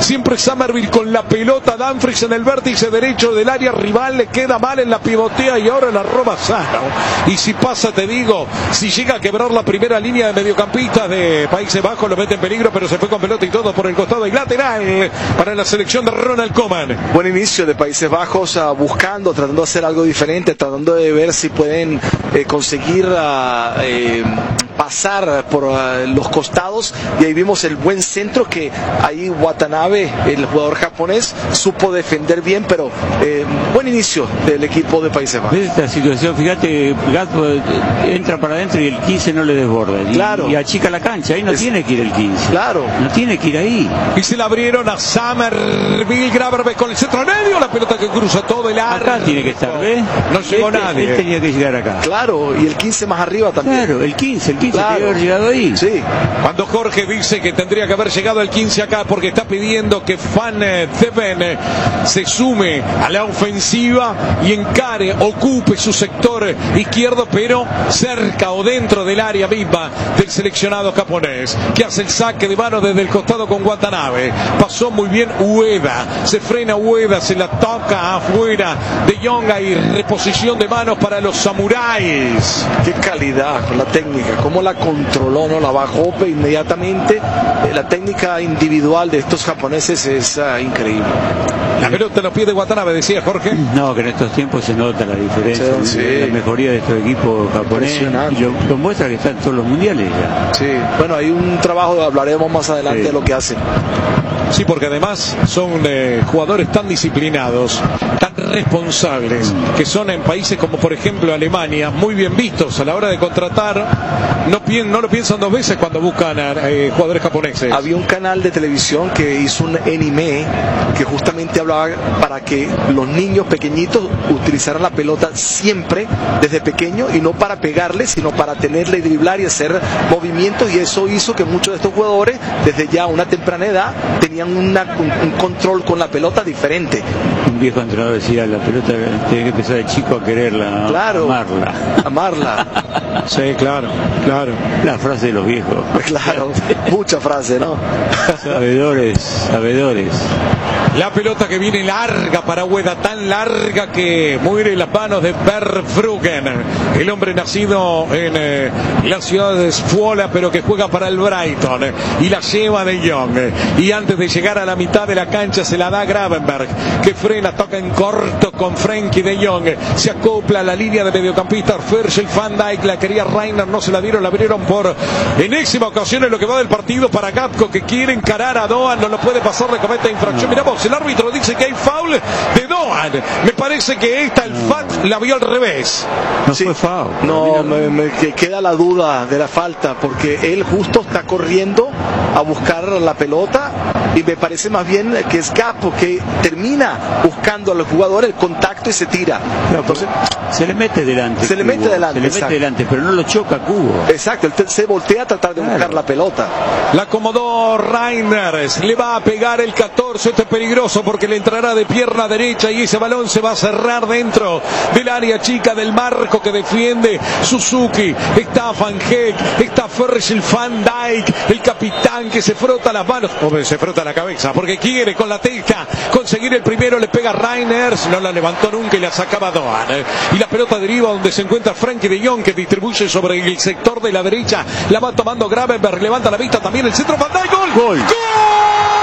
Siempre Summerville con la pelota. Dumfries en el vértice derecho del área rival. Le queda mal en la pivotea y ahora la roba Sano. Y si pasa, te digo, si llega a quebrar la primera línea de mediocampistas de Países Bajos, lo mete en peligro, pero se fue con pelota y todo por el costado y lateral para la selección de Ronald Koeman. Buen inicio de Países Bajos, buscando, tratando de hacer algo diferente, tratando de ver si pueden conseguir pasar por los costados, y ahí vimos el buen centro que ahí Watanabe, el jugador japonés, supo defender bien, pero buen inicio del equipo de Países Bajos. Esta situación, fíjate, Gatpo entra para adentro y el 15 no le desborda, claro, y achica la cancha, ahí no tiene que ir el 15, claro, no tiene que ir ahí, y se la abrieron a Summerville. Graverbeck con el centro al medio, la pelota que cruza todo el área. Acá tiene que estar, ¿ves? No llegó nadie. Él tenía que llegar acá. Claro, y el 15 más arriba también. Claro, el 15 claro, tenía que haber llegado ahí. Sí. Cuando Jorge dice que tendría que haber llegado el 15 acá, porque está pidiendo que Van Teven se sume a la ofensiva y encare, ocupe su sector izquierdo, pero cerca o dentro del área misma del seleccionado japonés, que hace el saque de mano desde el costado con Watanabe. Pasó muy bien Ueda, se frena Ueda, se la toca afuera de Young, y reposición de manos para los samuráis. Qué calidad con la técnica, cómo la controló, ¿no? La bajó inmediatamente. La técnica individual de estos japoneses es increíble. La pelota en los pies de Watanabe, decía Jorge. No, que en estos tiempos se nota la diferencia, sí, la mejoría de estos equipos japoneses, y lo muestra que están en todos los mundiales ya. Sí, bueno, hay un trabajo, hablaremos más adelante de lo que hacen. Sí, porque además son jugadores tan disciplinados, tan responsables, que son en países como por ejemplo Alemania muy bien vistos a la hora de contratar. No lo piensan dos veces cuando buscan a jugadores japoneses. Había un canal de televisión que hizo un anime que justamente hablaba para que los niños pequeñitos utilizaran la pelota siempre desde pequeño, y no para pegarle, sino para tenerle y driblar y hacer movimientos, y eso hizo que muchos de estos jugadores desde ya una temprana edad tenían un control con la pelota diferente. Un viejo entrenador decía, la pelota tiene que empezar el chico a quererla, claro, amarla. Sí, claro. La frase de los viejos. Claro, mucha frase, ¿no? Sabedores. La pelota que viene larga para Ueda, tan larga que muere en las manos de Verbruggen, el hombre nacido en la ciudad de Spuola, pero que juega para el Brighton, y la lleva de Jong, y antes de llegar a la mitad de la cancha se la da Gravenberg, que frena, toca en corto con Frenkie de Jong, se acopla a la línea de mediocampista Virgil van Dijk, la quería Reiner, no se la dieron, la abrieron por enésima ocasión en lo que va del partido para Gatpo, que quiere encarar a Doan, no lo puede pasar, le comete infracción. Miramos, el árbitro dice que hay foul de Doan. Me parece que el FAT la vio al revés. No fue foul. No, me queda la duda de la falta, porque él justo está corriendo a buscar la pelota, y me parece más bien que es Gatpo que termina buscando al jugador el contacto y se tira. Entonces, se le mete delante. Se le mete delante, pero no lo choca Cubo. Exacto, él se voltea a tratar de buscar la pelota. La acomodó Reiner, le va a pegar el 14, esto es peligroso porque le entrará de pierna derecha, y ese balón se va a cerrar dentro del área chica del marco que defiende Suzuki. Está Van Heek, está Virgil van Dijk, el capitán, que se frota las manos, se frota la cabeza porque quiere con la testa conseguir el primero. Le pega Reiner, no la levantó nunca y la sacaba Doan, y la pelota deriva donde se encuentra Frenkie de Jong, que distribuye sobre el sector de la derecha, la va tomando Gravenberg, levanta la vista también el centro, Van Dijk, ¡gol!